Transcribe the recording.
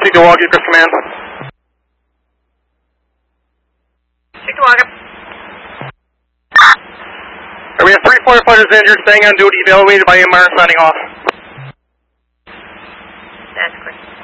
Speak to Walkie, Chris Command. Speak to Walkie. We have 3 firefighters injured, staying on duty, evaluated by AMR, signing off. That's quick.